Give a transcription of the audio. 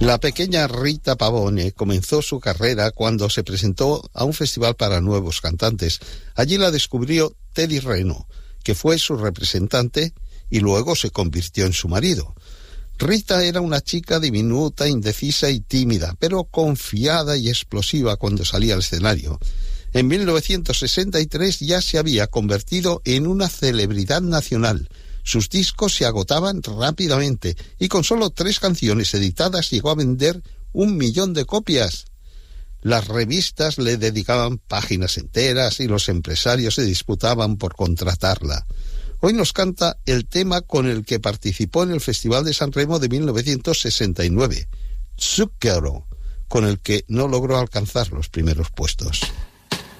La pequeña Rita Pavone comenzó su carrera cuando se presentó a un festival para nuevos cantantes. Allí la descubrió Teddy Reno, que fue su representante y luego se convirtió en su marido. Rita era una chica diminuta, indecisa y tímida, pero confiada y explosiva cuando salía al escenario. En 1963 ya se había convertido en una celebridad nacional. Sus discos se agotaban rápidamente y con solo 3 canciones editadas llegó a vender 1 millón de copias. Las revistas le dedicaban páginas enteras y los empresarios se disputaban por contratarla. Hoy nos canta el tema con el que participó en el Festival de San Remo de 1969, Zucchero, con el que no logró alcanzar los primeros puestos.